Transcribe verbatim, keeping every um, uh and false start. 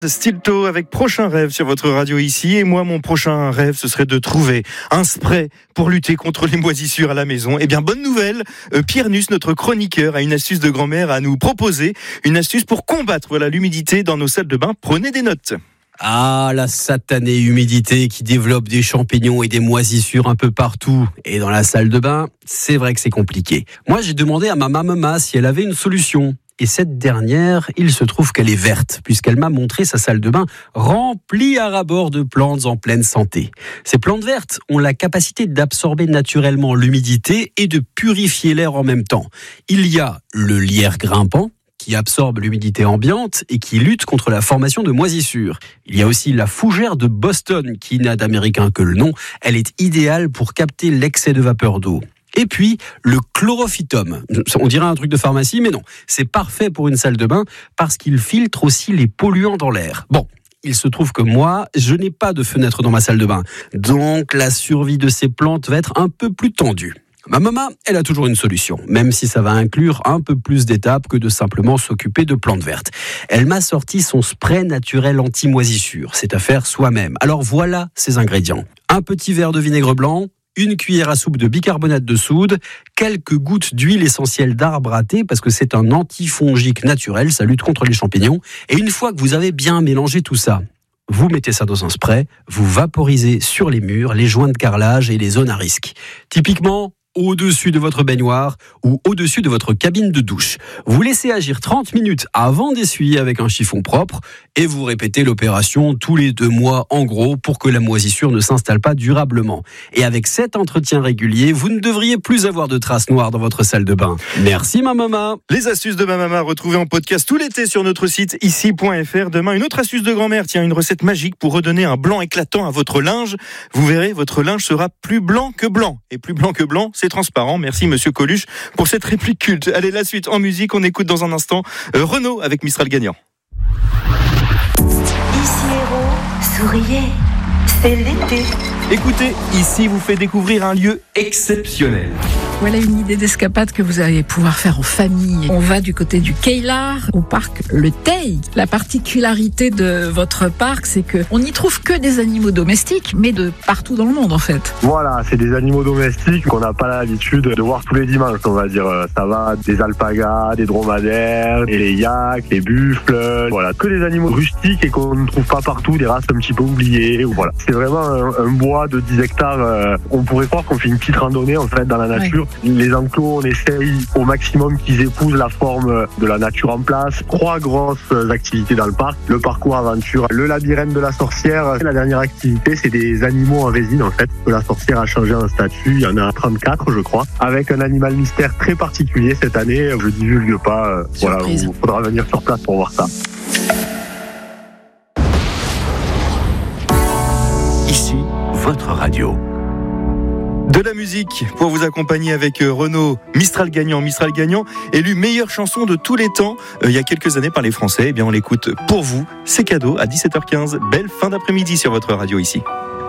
Stilto avec prochain rêve sur votre radio ici. Et moi, mon prochain rêve, ce serait de trouver un spray pour lutter contre les moisissures à la maison. Eh bien, bonne nouvelle, euh, Pierre Nuss, notre chroniqueur, a une astuce de grand-mère à nous proposer. Une astuce pour combattre voilà, l'humidité dans nos salles de bain. Prenez des notes. Ah, la satanée humidité qui développe des champignons et des moisissures un peu partout. Et dans la salle de bain, c'est vrai que c'est compliqué. Moi, j'ai demandé à ma maman si elle avait une solution. Et cette dernière, il se trouve qu'elle est verte, puisqu'elle m'a montré sa salle de bain remplie à ras-bord de plantes en pleine santé. Ces plantes vertes ont la capacité d'absorber naturellement l'humidité et de purifier l'air en même temps. Il y a le lierre grimpant, qui absorbe l'humidité ambiante et qui lutte contre la formation de moisissures. Il y a aussi la fougère de Boston, qui n'a d'américain que le nom. Elle est idéale pour capter l'excès de vapeur d'eau. Et puis, le chlorophytum. On dirait un truc de pharmacie, mais non. C'est parfait pour une salle de bain parce qu'il filtre aussi les polluants dans l'air. Bon, il se trouve que moi, je n'ai pas de fenêtre dans ma salle de bain. Donc, la survie de ces plantes va être un peu plus tendue. Ma maman, elle a toujours une solution, même si ça va inclure un peu plus d'étapes que de simplement s'occuper de plantes vertes. Elle m'a sorti son spray naturel anti-moisissure. C'est à faire soi-même. Alors voilà ses ingrédients. Un petit verre de vinaigre blanc, une cuillère à soupe de bicarbonate de soude, quelques gouttes d'huile essentielle d'arbre à thé, parce que c'est un antifongique naturel, ça lutte contre les champignons. Et une fois que vous avez bien mélangé tout ça, vous mettez ça dans un spray, vous vaporisez sur les murs, les joints de carrelage et les zones à risque. Typiquement, au-dessus de votre baignoire ou au-dessus de votre cabine de douche. Vous laissez agir trente minutes avant d'essuyer avec un chiffon propre et vous répétez l'opération tous les deux mois en gros pour que la moisissure ne s'installe pas durablement. Et avec cet entretien régulier, vous ne devriez plus avoir de traces noires dans votre salle de bain. Merci ma maman. Les astuces de ma maman retrouvées en podcast tout l'été sur notre site ici point f r. Demain, une autre astuce de grand-mère. Tiens, une recette magique pour redonner un blanc éclatant à votre linge. Vous verrez, votre linge sera plus blanc que blanc. Et plus blanc que blanc, c'est transparent. Merci Monsieur Coluche pour cette réplique culte. Allez, la suite en musique, on écoute dans un instant euh, Renaud avec Mistral gagnant. Ici Héros, souriez, c'est l'été. Écoutez, ici vous fait découvrir un lieu exceptionnel. Voilà une idée d'escapade que vous allez pouvoir faire en famille. On va du côté du Keilar, au parc Le Teil. La particularité de votre parc, c'est que on n'y trouve que des animaux domestiques, mais de partout dans le monde en fait. Voilà, c'est des animaux domestiques qu'on n'a pas l'habitude de voir tous les dimanches, on va dire. Ça va des alpagas, des dromadaires, et les yaks, les buffles. Voilà, que des animaux rustiques et qu'on ne trouve pas partout, des races un petit peu oubliées. Voilà, c'est vraiment un, un bois de dix hectares. On pourrait croire qu'on fait une petite randonnée en fait dans la nature. Ouais. Les enclos, on essaye au maximum qu'ils épousent la forme de la nature en place. Trois grosses activités dans le parc. Le parcours aventure, le labyrinthe de la sorcière. La dernière activité, c'est des animaux en résine en fait. La sorcière a changé un statut, il y en a trente-quatre je crois. Avec un animal mystère très particulier cette année. Je divulgue pas. Voilà, il faudra venir sur place pour voir ça. Ici, votre radio. De la musique pour vous accompagner avec Renaud, Mistral gagnant. Mistral gagnant, élu meilleure chanson de tous les temps euh, il y a quelques années par les Français. Eh bien, on l'écoute pour vous. C'est cadeau à dix-sept heures quinze. Belle fin d'après-midi sur votre radio ici.